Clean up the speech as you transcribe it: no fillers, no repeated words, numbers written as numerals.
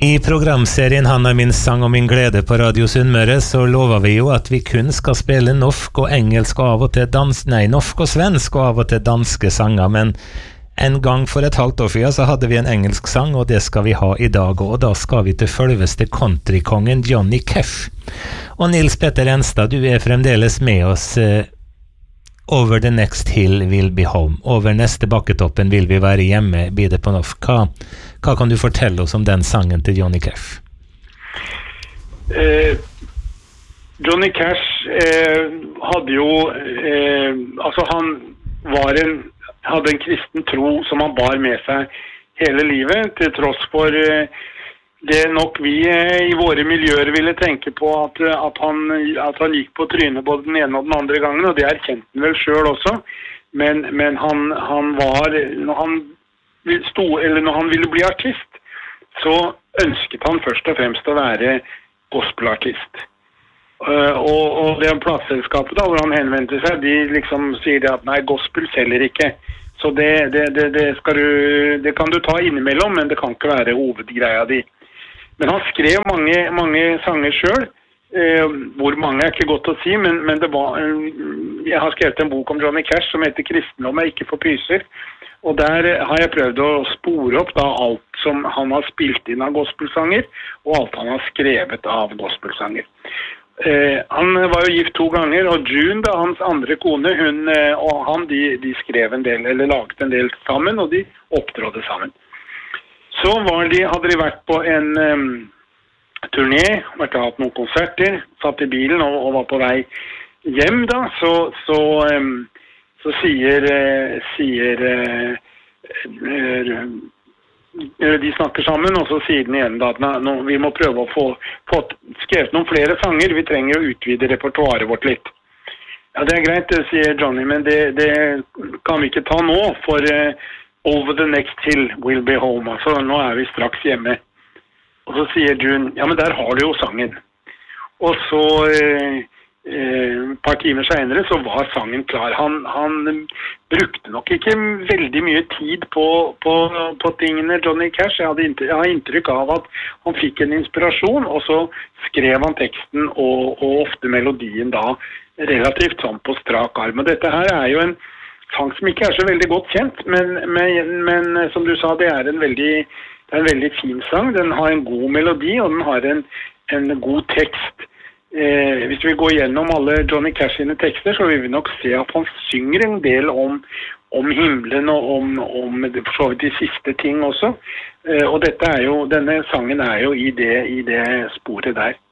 I programserien Han min sang og min glede på Radio Sunnmøre så lover vi jo at vi kun skal spille norsk og engelsk og av og til norsk og svensk og av og til danske sanger, men en gang for et halvt år siden så hadde vi en engelsk sang, og det skal vi ha i dag, og da skal vi til følveste countrykongen Johnny Cash. Og Nils Petter Enstad, du fremdeles med oss. Over the next hill will be home. Over neste bakketoppen vil vi være hjemme, blir det på norsk. Hva kan du fortelle oss om den sangen til Johnny Cash? Johnny Cash hadde jo altså han hadde en kristen tro som han bar med seg hele livet, til tross for det nok vi i våre miljøer ville tenke på at han gikk på trynet både den ene og den andre gangen, og det erkjente han vel selv også, men han var, når han ville bli artist, så ønsket han først og fremst å være gospelartist. Og det plateselskapet da, hvor han henvendte seg, de liksom sier det at nei, gospel selger ikke. Så det kan du ta innimellom, men det kan ikke være hovedgreia di. Men han skrev mange sanger selv, hvor mange ikke godt å si, men det var, jeg har skrevet en bok om Johnny Cash som heter Kristendom er ikke for pyser, og der har jeg prøvd å spore opp da alt som han har spilt inn av gospelsanger, og alt han har skrevet av gospelsanger. Han var jo gift 2 ganger, og June, da, hans andre kone, hun og han, de skrev en del, eller laget en del sammen, og de opptrådde sammen. Så hadde de vært på en turné, vært hatt noen konserter, satt i bilen og var på vei hjem da, så sier de snakker sammen, og så sier den igjen da, at vi må prøve å få skrevet noen flere sanger, vi trenger å utvide repertoaret vårt litt. Ja, det greit, det sier Johnny, men det kan vi ikke ta nå, for over the next hill will be home, altså nå vi straks hjemme. Og så sier June, ja, men der har du jo sangen. Og så et par timer senere så var sangen klar. Han brukte nok ikke veldig mye tid på tingene Johnny Cash. Jeg har inntrykk av at han fikk en inspirasjon, og så skrev han teksten og ofte melodien da relativt sånn på strak arm. Og dette her jo en sang som ikke så veldig godt kjent, men som du sa, det en veldig fin sang. Den har en god melodi, og den har en god tekst. Hvis vi går gjennom alle Johnny Cash sine tekster, så vil vi nok se at han synger en del om himmelen og om for så vidt de siste ting også. Og denne sangen jo i det sporet der.